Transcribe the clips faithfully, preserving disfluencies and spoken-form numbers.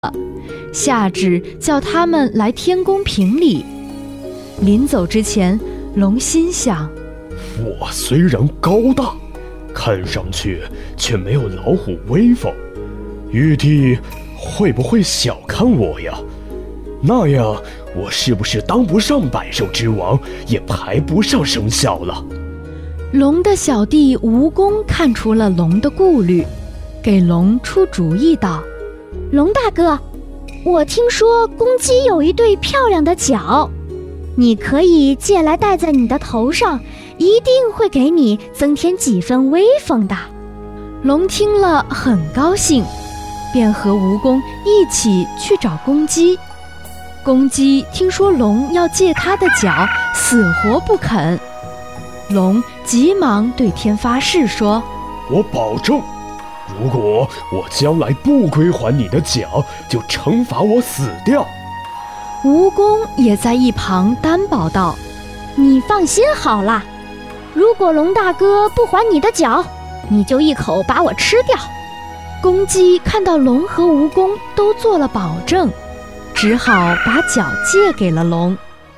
下旨叫他们来天宫评理。临走之前，龙心想： 我虽然高大，看上去却没有老虎威风，玉帝会不会小看我呀？那样我是不是当不上百兽之王，也排不上生肖了？ 龙的小弟蜈蚣看出了龙的顾虑，给龙出主意道： 龙大哥，我听说公鸡有一对漂亮的角，你可以借来戴在你的头上，一定会给你增添几分威风的。 龙听了很高兴，便和蜈蚣一起去找公鸡。公鸡听说龙要借他的角，死活不肯。龙急忙对天发誓说： 我保证，如果我将来不归还你的角，就惩罚我死掉。 蜈蚣也在一旁担保道： 你放心好了，如果龙大哥不还你的角，你就一口把我吃掉。 公鸡看到龙和蜈蚣都做了保证，只好把角借给了龙。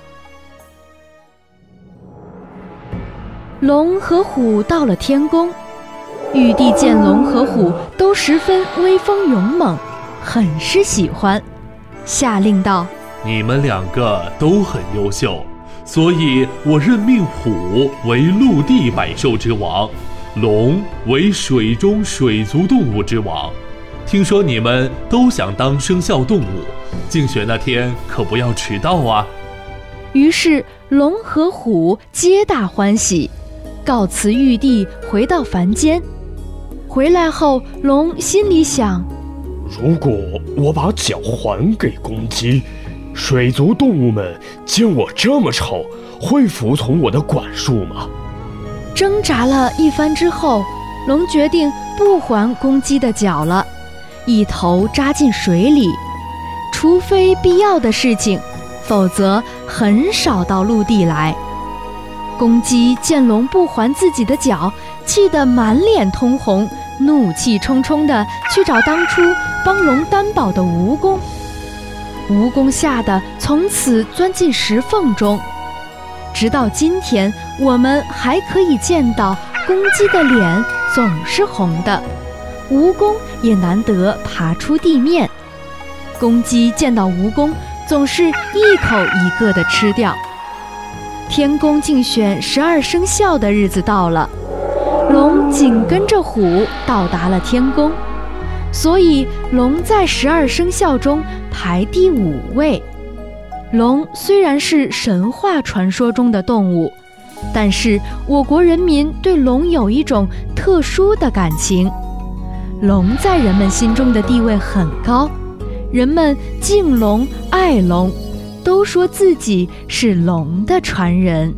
龙和虎到了天宫，玉帝见龙和虎都十分威风勇猛，很是喜欢，下令道： 你们两个都很优秀，所以我任命虎为陆地百兽之王，龙为水中水族动物之王。听说你们都想当生肖动物，竞选那天可不要迟到啊。 于是龙和虎皆大欢喜，告辞玉帝，回到凡间。回来后，龙心里想： 如果我把角还给公鸡，水族动物们见我这么丑，会服从我的管束吗？ 挣扎了一番之后，龙决定不还公鸡的角了，一头扎进水里，除非必要的事情，否则很少到陆地来。公鸡见龙不还自己的角，气得满脸通红，怒气冲冲地去找当初帮龙担保的蜈蚣。蜈蚣吓得从此钻进石缝中，直到今天，我们还可以见到公鸡的脸总是红的，蜈蚣也难得爬出地面。公鸡见到蜈蚣，总是一口一个地吃掉。天宫竞选十二生肖的日子到了，龙紧跟着虎到达了天宫，所以龙在十二生肖中排第五位。龙虽然是神话传说中的动物，但是我国人民对龙有一种特殊的感情。龙在人们心中的地位很高，人们敬龙爱龙，都说自己是龙的传人。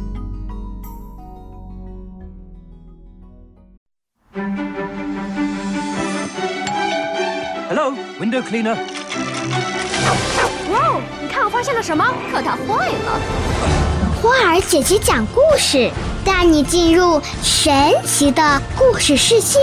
Hello, window cleaner. 哇，你看我发现了什么？可它坏了。 花儿姐姐讲故事，带你进入神奇的故事世界。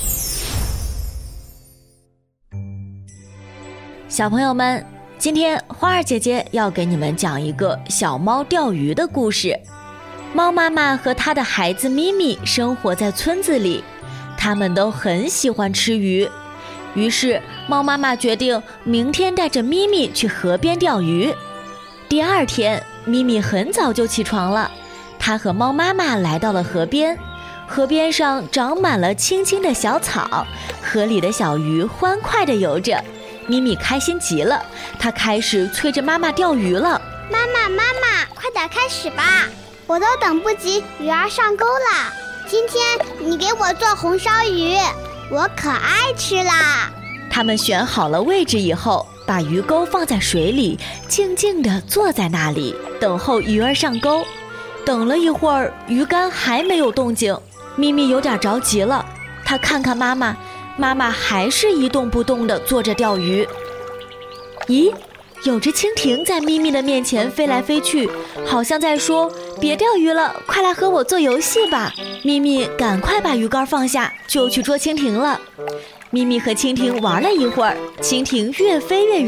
小朋友们，今天花儿姐姐要给你们讲一个小猫钓鱼的故事。猫妈妈和她的孩子咪咪生活在村子里，他们都很喜欢吃鱼。于是猫妈妈决定明天带着咪咪去河边钓鱼。第二天，咪咪很早就起床了，她和猫妈妈来到了河边。河边上长满了青青的小草，河里的小鱼欢快地游着。咪咪开心极了，她开始催着妈妈钓鱼了。 妈妈妈妈，快点开始吧，我都等不及鱼儿上钩了。今天你给我做红烧鱼，我可爱吃啦。 他们选好了位置以后，把鱼钩放在水里，静静地坐在那里等候鱼儿上钩。等了一会儿，鱼竿还没有动静，咪咪有点着急了。她看看妈妈，妈妈还是一动不动地坐着钓鱼。咦，有只蜻蜓在咪咪的面前飞来飞去，好像在说：别钓鱼了，快来和我做游戏吧。咪咪赶快把鱼竿放下，就去捉蜻蜓了。咪咪和蜻蜓玩了一会儿，蜻蜓越飞越远。